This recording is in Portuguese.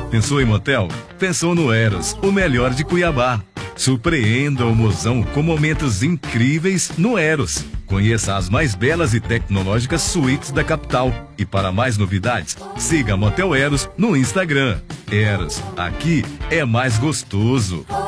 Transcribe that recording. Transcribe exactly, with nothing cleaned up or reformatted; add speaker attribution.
Speaker 1: Pensou em motel? Pensou no Eros, o melhor de Cuiabá. Surpreenda o mozão com momentos incríveis no Eros. Conheça as mais belas e tecnológicas suítes da capital. E para mais novidades, siga Motel Eros no Instagram. Eros, aqui é mais gostoso.